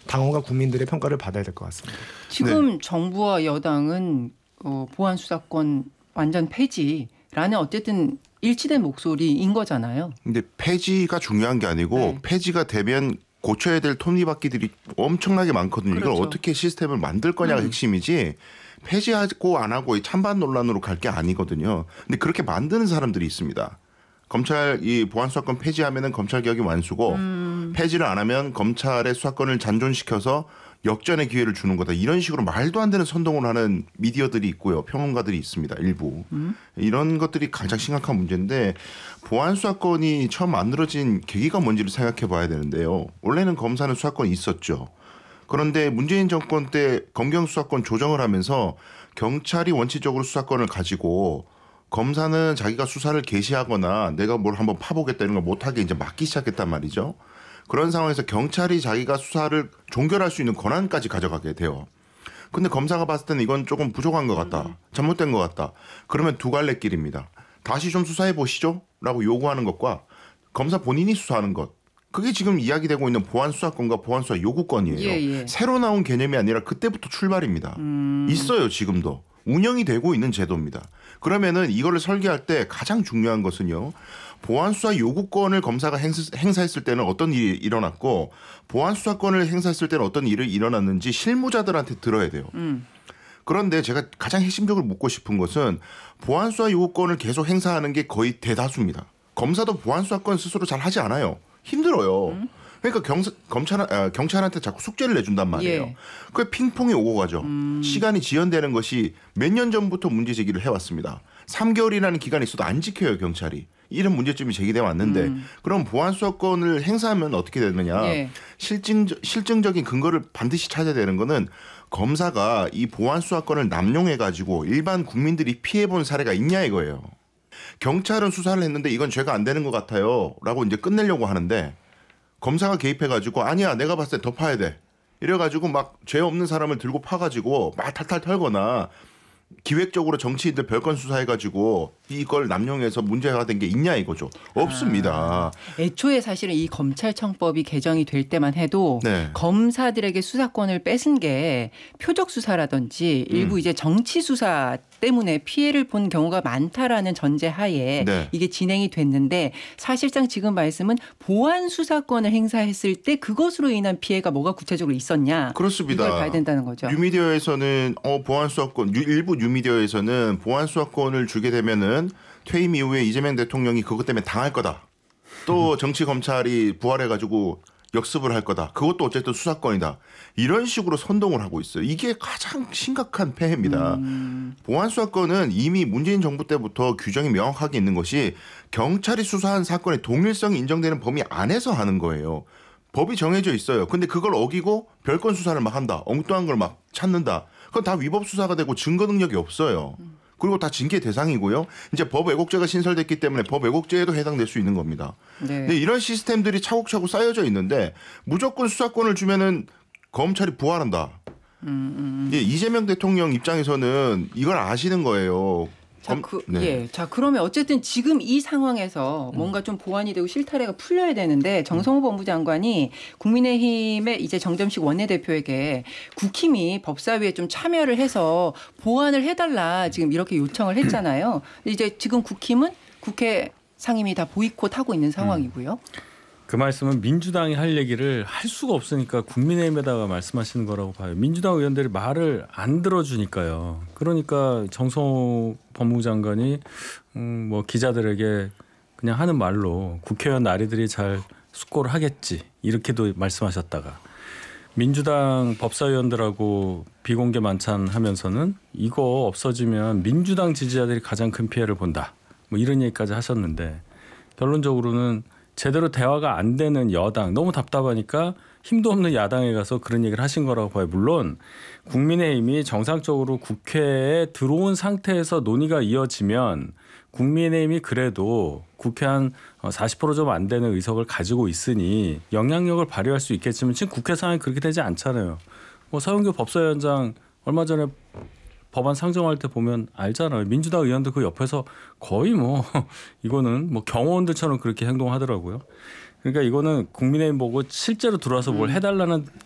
당원과 국민들의 평가를 받아야 될 것 같습니다. 지금 네. 정부와 여당은 보안 수사권 완전 폐지라는 어쨌든 일치된 목소리인 거잖아요. 근데 폐지가 중요한 게 아니고 네. 폐지가 되면 고쳐야 될 톱니바퀴들이 엄청나게 많거든요. 그렇죠. 이걸 어떻게 시스템을 만들 거냐가 핵심이지 폐지하고 안 하고 찬반 논란으로 갈 게 아니거든요. 근데 그렇게 만드는 사람들이 있습니다. 검찰 이 보안 수사권 폐지하면은 검찰 개혁이 완수고 폐지를 안 하면 검찰의 수사권을 잔존시켜서 역전의 기회를 주는 거다. 이런 식으로 말도 안 되는 선동을 하는 미디어들이 있고요. 평론가들이 있습니다. 일부. 이런 것들이 가장 심각한 문제인데 보안 수사권이 처음 만들어진 계기가 뭔지를 생각해 봐야 되는데요. 원래는 검사는 수사권이 있었죠. 그런데 문재인 정권 때 검경 수사권 조정을 하면서 경찰이 원칙적으로 수사권을 가지고 검사는 자기가 수사를 개시하거나 내가 뭘 한번 파보겠다 이런 걸 못하게 이제 막기 시작했단 말이죠. 그런 상황에서 경찰이 자기가 수사를 종결할 수 있는 권한까지 가져가게 돼요. 근데 검사가 봤을 때는 이건 조금 부족한 것 같다. 잘못된 것 같다. 그러면 두 갈래 길입니다. 다시 좀 수사해 보시죠 라고 요구하는 것과 검사 본인이 수사하는 것. 그게 지금 이야기되고 있는 보안 수사권과 보안 수사 요구권이에요. 예. 새로 나온 개념이 아니라 그때부터 출발입니다. 있어요 지금도. 운영이 되고 있는 제도입니다. 그러면은 이거를 설계할 때 가장 중요한 것은요. 보안 수사 요구권을 검사가 행사했을 때는 어떤 일이 일어났고 보안 수사권을 행사했을 때는 어떤 일이 일어났는지 실무자들한테 들어야 돼요. 그런데 제가 가장 핵심적으로 묻고 싶은 것은 보안 수사 요구권을 계속 행사하는 게 거의 대다수입니다. 검사도 보안 수사권 스스로 잘 하지 않아요. 힘들어요. 그러니까 경찰한테 자꾸 숙제를 내준단 말이에요. 예. 그게 핑퐁이 오고 가죠. 시간이 지연되는 것이 몇 년 전부터 문제 제기를 해왔습니다. 3개월이라는 기간이 있어도 안 지켜요 경찰이. 이런 문제점이 제기돼 왔는데 그럼 보안 수사권을 행사하면 어떻게 되느냐. 예. 실증적인 근거를 반드시 찾아야 되는 거는 검사가 이 보안 수사권을 남용해가지고 일반 국민들이 피해본 사례가 있냐 이거예요. 경찰은 수사를 했는데 이건 죄가 안 되는 것 같아요 라고 이제 끝내려고 하는데 검사가 개입해가지고 아니야 내가 봤을 때 더 파야 돼 이래가지고 막 죄 없는 사람을 들고 파가지고 막 탈탈 털거나 기획적으로 정치인들 별건 수사해가지고 이걸 남용해서 문제가 된 게 있냐 이거죠. 없습니다. 애초에 사실은 이 검찰청법이 개정이 될 때만 해도 네. 검사들에게 수사권을 뺏은 게 표적 수사라든지 일부 이제 정치 수사 때문에 피해를 본 경우가 많다라는 전제하에 네. 이게 진행이 됐는데 사실상 지금 말씀은 보안 수사권을 행사했을 때 그것으로 인한 피해가 뭐가 구체적으로 있었냐. 그렇습니다. 이걸 봐야 된다는 거죠. 뉴미디어에서는 보안 수사권 일부 뉴미디어에서는 보안 수사권을 주게 되면은 퇴임 이후에 이재명 대통령이 그것 때문에 당할 거다. 또 정치 검찰이 부활해가지고 역습을 할 거다. 그것도 어쨌든 수사권이다. 이런 식으로 선동을 하고 있어요. 이게 가장 심각한 폐해입니다. 보안 수사권은 이미 문재인 정부 때부터 규정이 명확하게 있는 것이 경찰이 수사한 사건의 동일성이 인정되는 범위 안에서 하는 거예요. 법이 정해져 있어요. 근데 그걸 어기고 별건 수사를 막 한다. 엉뚱한 걸 막 찾는다. 그건 다 위법 수사가 되고 증거 능력이 없어요. 그리고 다 징계 대상이고요. 이제 법 왜곡죄가 신설됐기 때문에 법 왜곡죄에도 해당될 수 있는 겁니다. 네. 근데 이런 시스템들이 차곡차곡 쌓여져 있는데 무조건 수사권을 주면은 검찰이 부활한다. 예, 이재명 대통령 입장에서는 이걸 아시는 거예요. 자, 그러면 어쨌든 지금 이 상황에서 뭔가 좀 보완이 되고 실타래가 풀려야 되는데 정성호 법무장관이 국민의힘의 이제 정점식 원내대표에게 국힘이 법사위에 좀 참여를 해서 보완을 해달라 지금 이렇게 요청을 했잖아요. 근데 이제 지금 국힘은 국회 상임위 다 보이콧하고 있는 상황이고요. 그 말씀은 민주당이 할 얘기를 할 수가 없으니까 국민의힘에다가 말씀하시는 거라고 봐요. 민주당 의원들이 말을 안 들어주니까요. 그러니까 정성호 법무부 장관이 뭐 기자들에게 그냥 하는 말로 국회의원 나리들이 잘 숙고를 하겠지 이렇게도 말씀하셨다가 민주당 법사위원들하고 비공개 만찬하면서는 이거 없어지면 민주당 지지자들이 가장 큰 피해를 본다. 뭐 이런 얘기까지 하셨는데 결론적으로는 제대로 대화가 안 되는 여당 너무 답답하니까 힘도 없는 야당에 가서 그런 얘기를 하신 거라고 봐요. 물론 국민의힘이 정상적으로 국회에 들어온 상태에서 논의가 이어지면 국민의힘이 그래도 국회 한 40% 좀 안 되는 의석을 가지고 있으니 영향력을 발휘할 수 있겠지만 지금 국회 상황이 그렇게 되지 않잖아요. 뭐 서영교 법사위원장 얼마 전에 법안 상정할 때 보면 알잖아요. 민주당 의원들 그 옆에서 거의 뭐 이거는 뭐 경호원들처럼 그렇게 행동하더라고요. 그러니까 이거는 국민의힘 보고 실제로 들어와서 뭘 해달라는